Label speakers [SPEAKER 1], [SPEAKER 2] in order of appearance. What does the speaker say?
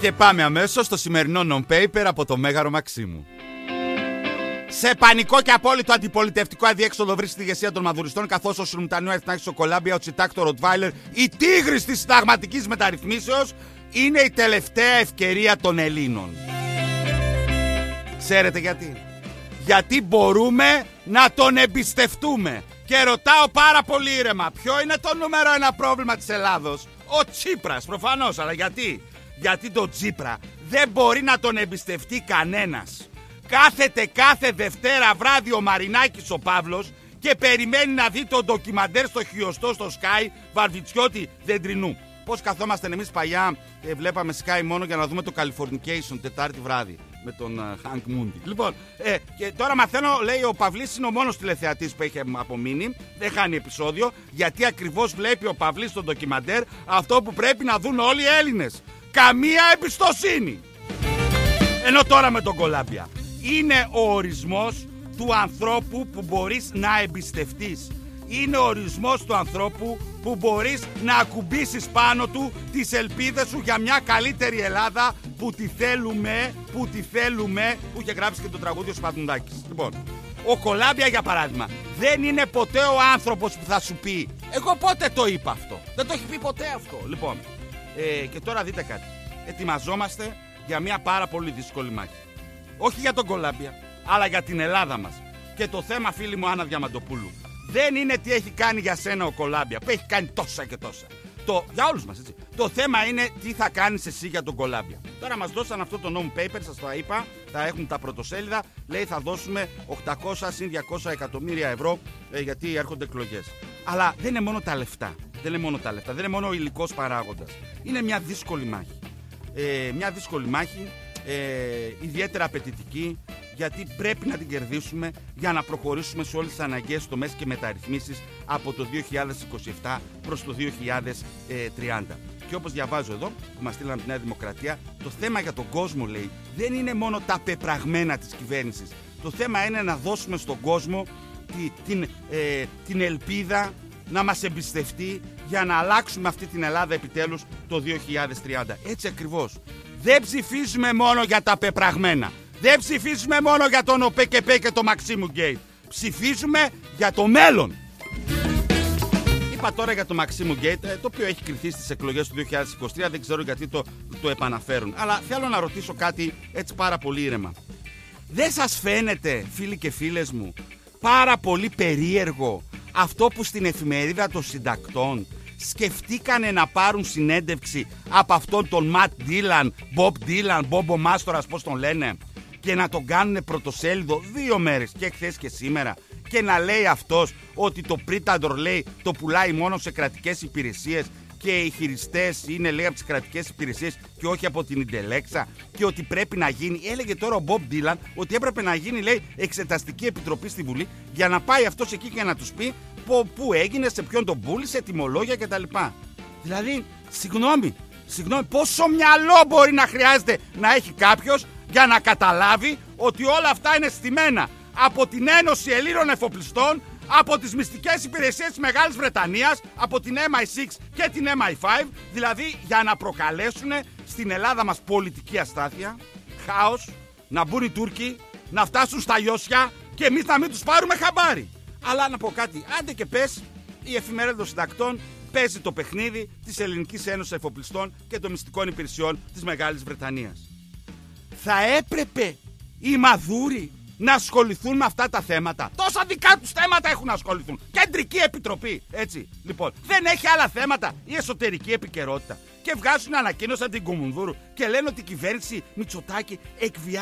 [SPEAKER 1] Και πάμε αμέσως στο σημερινό non-paper από το Μέγαρο Μαξίμου. Σε πανικό και απόλυτο αντιπολιτευτικό αδιέξοδο βρίσκει τη ηγεσία των μαδουριστών, καθώς ο Σρουμτανιού Αριθνάκης ο Κολάμπια, ο Τσιτάκ το Ροτβάιλερ, η τίγρης της συνταγματικής μεταρρυθμίσεως, είναι η τελευταία ευκαιρία των Ελλήνων. Ξέρετε γιατί? Γιατί μπορούμε να τον εμπιστευτούμε. Και ρωτάω πάρα πολύ ήρεμα, ποιο είναι το νούμερο ένα πρόβλημα της Ελλάδος? Ο Τσίπρας, προφανώς, αλλά γιατί? Γιατί τον Τσίπρα δεν μπορεί να τον εμπιστευτεί κανένας. Κάθεται κάθε Δευτέρα βράδυ ο Μαρινάκης ο Παύλος και περιμένει να δει το ντοκιμαντέρ στο χιωστό στο Sky Βαρβιτσιώτη Δεντρινού. Πώς καθόμαστε εμείς παλιά, βλέπαμε Sky μόνο για να δούμε το Californication Τετάρτη βράδυ με τον Hank Moody. Λοιπόν, και τώρα μαθαίνω, λέει ο Παυλής είναι ο μόνος τηλεθεατής που έχει απομείνει, δεν χάνει επεισόδιο, γιατί ακριβώς βλέπει ο Παυλής στο ντοκιμαντέρ αυτό που πρέπει να δουν όλοι οι Έλληνες. Καμία εμπιστοσύνη. Ενώ τώρα με τον Κολάμπια είναι ο ορισμός του ανθρώπου που μπορείς να εμπιστευτείς. Είναι ο ορισμός του ανθρώπου που μπορείς να ακουμπήσεις πάνω του τις ελπίδες σου για μια καλύτερη Ελλάδα που τη θέλουμε, που είχε γράψει και το τραγούδι ο Σπαθουνδάκης. Λοιπόν, ο Κολάμπια για παράδειγμα δεν είναι ποτέ ο άνθρωπος που θα σου πει εγώ πότε το είπα αυτό. Δεν το έχει πει ποτέ αυτό. Λοιπόν, και τώρα δείτε κάτι. Ετοιμαζόμαστε για μια πάρα πολύ δύσκολη μάχη. Όχι για τον Κολάμπια, αλλά για την Ελλάδα μας. Και το θέμα, φίλη μου Άννα Διαμαντοπούλου, δεν είναι τι έχει κάνει για σένα ο Κολάμπια, που έχει κάνει τόσα και τόσα. Για όλους μας, έτσι. Το θέμα είναι τι θα κάνεις εσύ για τον Κολάμπια. Τώρα μας δώσαν αυτό το non-paper, σας το είπα, θα έχουν τα πρωτοσέλιδα. Λέει θα δώσουμε 800 συν 200 εκατομμύρια ευρώ γιατί έρχονται εκλογές. Αλλά δεν είναι μόνο τα λεφτά. Δεν είναι μόνο ο υλικός παράγοντας. Είναι μια δύσκολη μάχη. Μια δύσκολη μάχη, ιδιαίτερα απαιτητική, γιατί πρέπει να την κερδίσουμε για να προχωρήσουμε σε όλες τις αναγκαίες τομές και μεταρρυθμίσεις από το 2027 προς το 2030. Και όπως διαβάζω εδώ, που μας στείλαν από τη Νέα Δημοκρατία, το θέμα για τον κόσμο, λέει, δεν είναι μόνο τα πεπραγμένα της κυβέρνησης. Το θέμα είναι να δώσουμε στον κόσμο την ελπίδα να μας εμπιστευτεί για να αλλάξουμε αυτή την Ελλάδα επιτέλους το 2030. Έτσι ακριβώς. Δεν ψηφίζουμε μόνο για τα πεπραγμένα. Δεν ψηφίζουμε μόνο για τον ΟΠΕΚΕΠΕ και το Μαξίμου Γκέιτ. Ψηφίζουμε για το μέλλον. Είπα τώρα για το Μαξίμου Γκέιτ, το οποίο έχει κριθεί στις εκλογές του 2023. Δεν ξέρω γιατί το επαναφέρουν. Αλλά θέλω να ρωτήσω κάτι έτσι πάρα πολύ ήρεμα. Δεν σας φαίνεται, φίλοι και φίλες μου, πάρα πολύ περίεργο αυτό που στην εφημερίδα των συντακτών σκεφτήκανε να πάρουν συνέντευξη από αυτόν τον Ματ Ντίλαν, Μπομπ Ντίλαν, Μπόμπο Μάστορας, πώς τον λένε, και να τον κάνουν πρωτοσέλιδο 2 μέρες, και χθες και σήμερα, και να λέει αυτός ότι το Πρίταντορ, λέει, το πουλάει μόνο σε κρατικές υπηρεσίες και οι χειριστές είναι, λέει, από τις κρατικές υπηρεσίες και όχι από την Ιντελέξα, και ότι πρέπει να γίνει, έλεγε τώρα ο Μπομπ Ντίλαν, ότι έπρεπε να γίνει, λέει, εξεταστική επιτροπή στη Βουλή για να πάει αυτός εκεί και να τους πει πού έγινε, σε ποιον τον πούλησε, τιμολόγια κτλ. Δηλαδή, συγγνώμη, πόσο μυαλό μπορεί να χρειάζεται να έχει κάποιος για να καταλάβει ότι όλα αυτά είναι στημένα από την Ένωση Ελλήνων Εφοπλιστών, από τις μυστικές υπηρεσίες της Μεγάλης Βρετανίας, από την MI6 και την MI5, δηλαδή για να προκαλέσουν στην Ελλάδα μας πολιτική αστάθεια, χάος, να μπουν οι Τούρκοι, να φτάσουν στα Ιώσια και εμείς να μην τους πάρουμε χαμπάρι. Αλλά να πω κάτι, άντε και πες, η εφημερίδα των συντακτών παίζει το παιχνίδι της Ελληνικής Ένωσης Εφοπλιστών και των μυστικών υπηρεσιών της Μεγάλης Βρετανίας. Θα έπρεπε οι Μαδούροι να ασχοληθούν με αυτά τα θέματα. Τόσα δικά τους θέματα έχουν να ασχοληθούν. Κεντρική επιτροπή, έτσι. Λοιπόν, δεν έχει άλλα θέματα η εσωτερική επικαιρότητα. Και βγάζουν ανακοίνωση από την Κουμουνδούρου και λένε ότι η κυβέρνηση Μητσοτάκη εκβιάζει